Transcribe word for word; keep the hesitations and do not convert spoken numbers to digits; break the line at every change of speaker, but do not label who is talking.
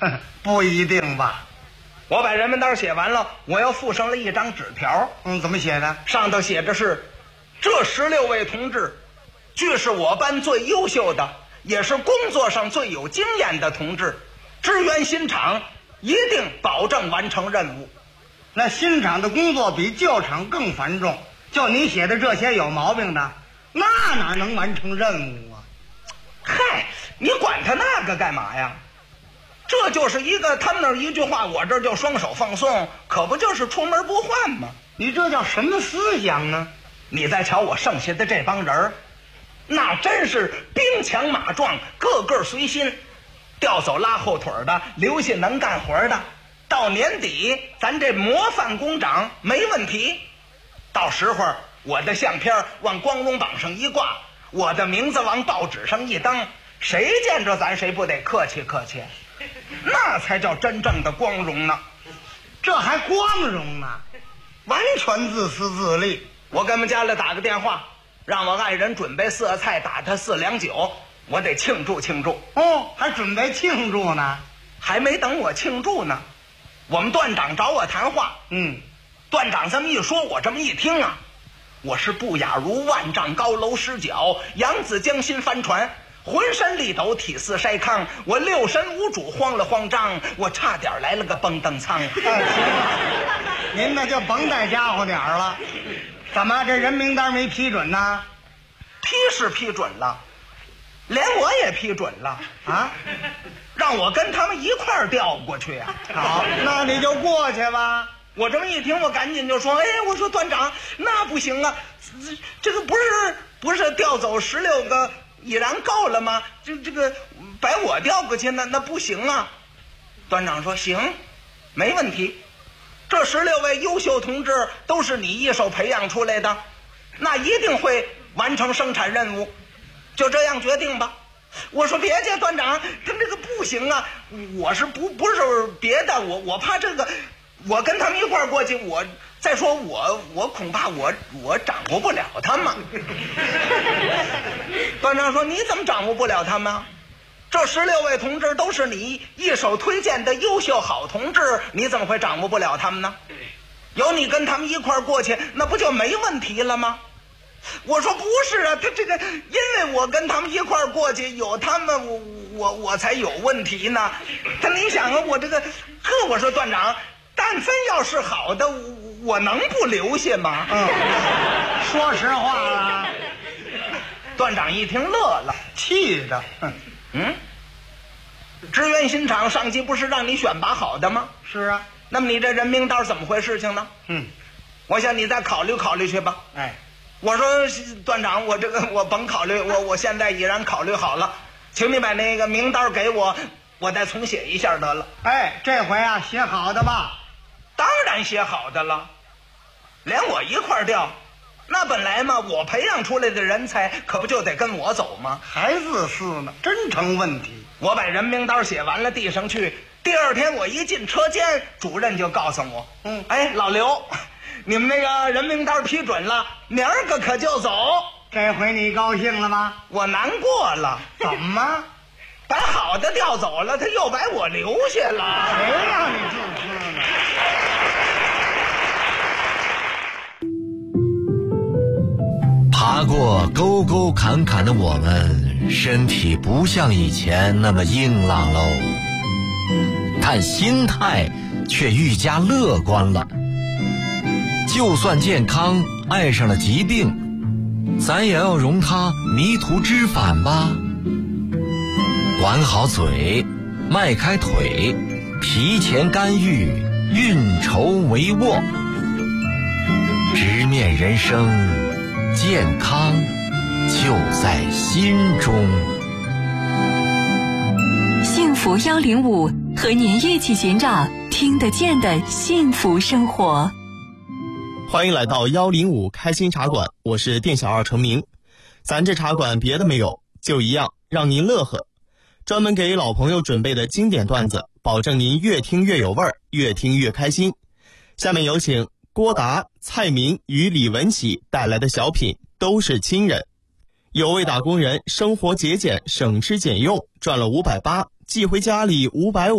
不一定吧。
我把人名单写完了，我又附上了一张纸条。
嗯，怎么写的？
上头写着是：这十六位同志，俱是我班最优秀的，也是工作上最有经验的同志，支援新厂，一定保证完成任务。
那新厂的工作比旧厂更繁重，就你写的这些有毛病的，那哪能完成任务啊？
嗨，你管他那个干嘛呀？这就是一个他们那儿一句话，我这就双手放送，可不就是出门不换吗？
你这叫什么思想呢？
你再瞧我剩下的这帮人，那真是兵强马壮，个个随心，调走拉后腿的，留下能干活的。到年底咱这模范工长没问题，到时候我的相片往光荣榜上一挂，我的名字往报纸上一登，谁见着咱谁不得客气客气，那才叫真正的光荣呢。
这还光荣呢，完全自私自利。
我给我们家里打个电话，让我爱人准备色菜，打他四两酒，我得庆祝庆祝。
哦，还准备庆祝呢？
还没等我庆祝呢，我们段长找我谈话。
嗯，
段长这么一说，我这么一听啊，我是不亚如万丈高楼失脚，扬子江心翻船，浑身力抖，体似筛糠，我六神无主，慌了慌张，我差点来了个蹦蹬仓。
行了，您那就甭带家伙点儿了。怎么这人名单没批准呢？
批是批准了，连我也批准了
啊，
让我跟他们一块儿调过去呀、
啊。好，那你就过去吧。
我这么一听，我赶紧就说：“哎，我说段长，那不行啊，这这个不是不是调走十六个已然够了吗？这这个把我调过去，那那不行啊。”段长说：“行，没问题。这十六位优秀同志都是你一手培养出来的，那一定会完成生产任务，就这样决定吧。”我说：“别介，段长，他这个不行啊，我是不不是别的，我我怕这个。”我跟他们一块儿过去，我再说我我恐怕我我掌握不了他们。段长说：“你怎么掌握不了他们？这十六位同志都是你一手推荐的优秀好同志，你怎么会掌握不了他们呢？有你跟他们一块儿过去，那不就没问题了吗？”我说：“不是啊，他这个因为我跟他们一块儿过去，有他们我我我才有问题呢。他你想啊，我这个呵，我说段长。但分要是好的，我能不留下吗？”
嗯，说实话了。
段长一听乐了，
气的。
嗯，支援新厂上级不是让你选拔好的吗？
是啊。
那么你这人名单怎么回事情呢？
嗯，
我想你再考虑考虑去吧。
哎，
我说段长，我这个我甭考虑，我我现在已然考虑好了，请你把那个名单给我，我再重写一下得了。
哎，这回啊写好的吧。
当然写好的了，连我一块调，那本来嘛，我培养出来的人才可不就得跟我走吗？
还自私呢，真成问题。
我把人名单写完了递上去，第二天我一进车间，主任就告诉我：“嗯，哎，老刘，你们那个人名单批准了，明儿个可就走。”
这回你高兴了吗？
我难过了。
怎么？
把好的调走了，他又把我留下了。
谁让你自私呢？
爬过沟沟坎坎的我们，身体不像以前那么硬朗喽，但心态却愈加乐观了。就算健康爱上了疾病，咱也要容它迷途知返吧。管好嘴，迈开腿，提前干预，运筹帷幄，直面人生，健康就在心中。
幸福幺零五，和您一起寻找听得见的幸福生活。
欢迎来到幺零五开心茶馆，我是店小二程明。咱这茶馆别的没有，就一样让您乐呵。专门给老朋友准备的经典段子，保证您越听越有味儿，越听越开心。下面有请郭达、蔡明与李文喜带来的小品都是亲人。有位打工人生活节俭，省吃俭用，赚了五百八，寄回家里五百五。